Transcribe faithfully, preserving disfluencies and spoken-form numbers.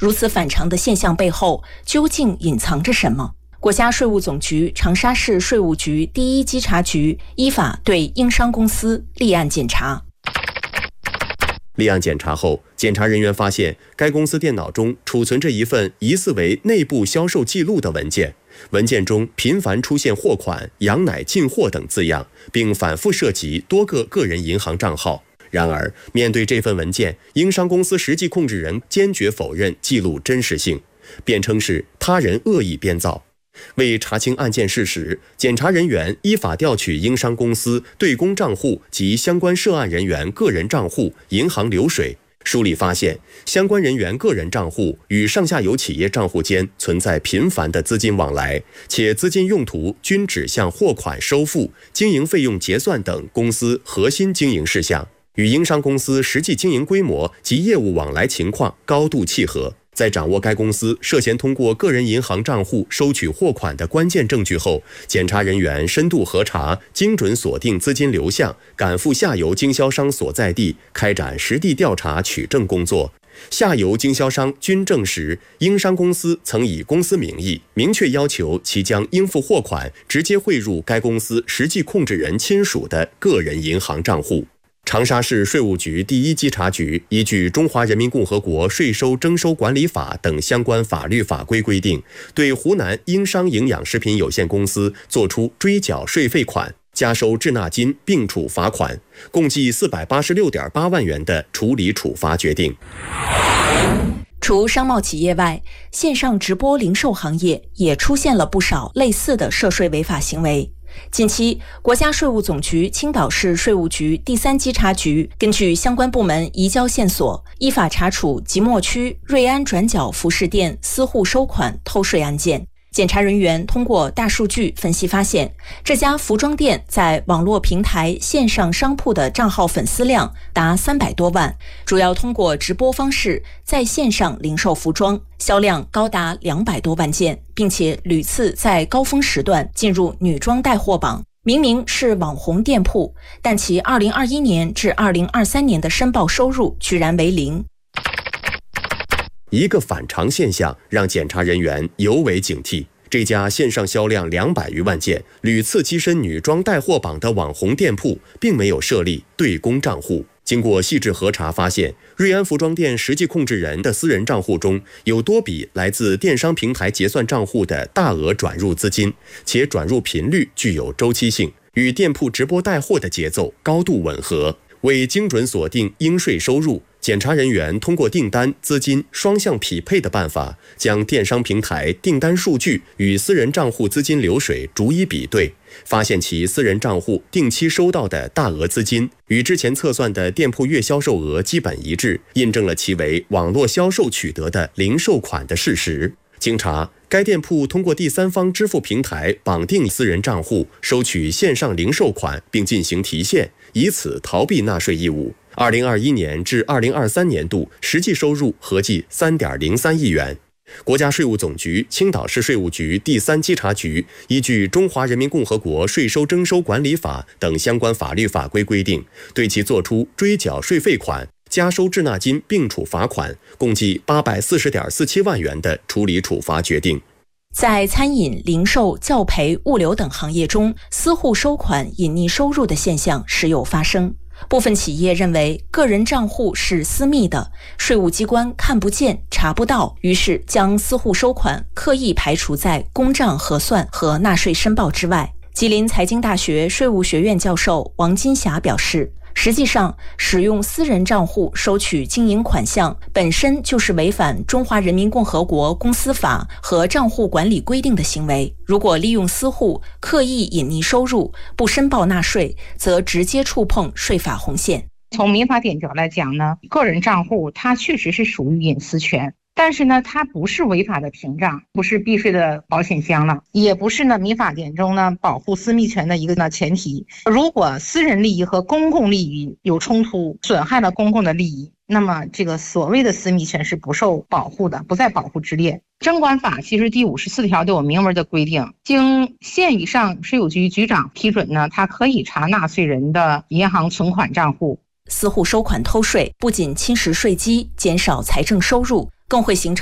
如此反常的现象背后究竟隐藏着什么？国家税务总局长沙市税务局第一稽查局依法对英商公司立案检查。 立案检查后，检查人员发现该公司电脑中储存着一份疑似为内部销售记录的文件，文件中频繁出现货款、羊奶进货等字样，并反复涉及多个个人银行账号。然而，面对这份文件，英商公司实际控制人坚决否认记录真实性，辩称是他人恶意编造。为查清案件事实，检查人员依法调取英商公司对公账户及相关涉案人员个人账户、银行流水，梳理发现，相关人员个人账户与上下游企业账户间存在频繁的资金往来，且资金用途均指向货款收付、经营费用结算等公司核心经营事项，与英商公司实际经营规模及业务往来情况高度契合。在掌握该公司涉嫌通过个人银行账户收取货款的关键证据后，检查人员深度核查，精准锁定资金流向，赶赴下游经销商所在地，开展实地调查取证工作。下游经销商均证实，英商公司曾以公司名义明确要求其将应付货款直接汇入该公司实际控制人亲属的个人银行账户。长沙市税务局第一稽查局依据《中华人民共和国税收征收管理法》等相关法律法规规定，对湖南英商营养食品有限公司作出追缴税费款、加收滞纳金并处罚款，共计四百八十六点八万元的处理处罚决定。 除商贸企业外，线上直播零售行业也出现了不少类似的涉税违法行为。近期，国家税务总局青岛市税务局第三稽查局根据相关部门移交线索，依法查处即墨区瑞安转角服饰店私户收款偷税案件。检查人员通过大数据分析发现，这家服装店在网络平台线上商铺的账号粉丝量达三百多万，主要通过直播方式在线上零售服装，销量高达两百多万件，并且屡次在高峰时段进入女装带货榜。明明是网红店铺，但其二零二一年至二零二三年的申报收入居然为零。 一个反常现象让检查人员尤为警惕。这家线上销量两百余万件、屡次跻身女装带货榜的网红店铺，并没有设立对公账户。经过细致核查发现，瑞安服装店实际控制人的私人账户中有多笔来自电商平台结算账户的大额转入资金，且转入频率具有周期性，与店铺直播带货的节奏高度吻合。为精准锁定应税收入，检查人员通过订单、资金双向匹配的办法，将电商平台订单数据与私人账户资金流水逐一比对，发现其私人账户定期收到的大额资金与之前测算的店铺月销售额基本一致，印证了其为网络销售取得的零售款的事实。经查，该店铺通过第三方支付平台绑定私人账户，收取线上零售款并进行提现，以此逃避纳税义务。二零二一年至二零二三年度实际收入合计 三点零三亿元。国家税务总局青岛市税务局第三稽查局依据《中华人民共和国税收征收管理法》等相关法律法规规定，对其作出追缴税费款、加收滞纳金并处罚款，共计八百四十点四七万元的处理处罚决定。 在餐饮、零售、教培、物流等行业中，私户收款隐匿收入的现象时有发生。部分企业认为个人账户是私密的，税务机关看不见、查不到，于是将私户收款刻意排除在公账核算和纳税申报之外。吉林财经大学税务学院教授王金霞表示，实际上，使用私人账户收取经营款项本身就是违反《中华人民共和国公司法》和账户管理规定的行为。如果利用私户刻意隐匿收入，不申报纳税，则直接触碰税法红线。 从民法典角来讲呢，个人账户它确实是属于隐私权。但是呢，它不是违法的屏障，不是避税的保险箱了，也不是呢民法典中呢保护私密权的一个呢前提。如果私人利益和公共利益有冲突，损害了公共的利益，那么这个所谓的私密权是不受保护的，不在保护之列。征管法其实第五十四条都有明文的规定，经县以上税务局局长批准呢，他可以查纳税人的银行存款账户。 私户收款偷税不仅侵蚀税基，减少财政收入，更会形成